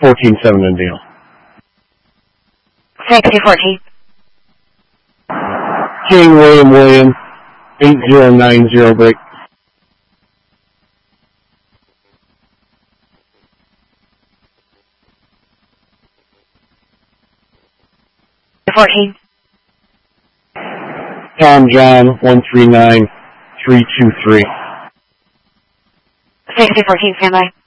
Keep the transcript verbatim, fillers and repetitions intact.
fourteen seven and deal. Taxi fourteen. King William William, eight zero nine zero break. fourteen. Tom John, one three nine three two three. Taxi fourteen, standby.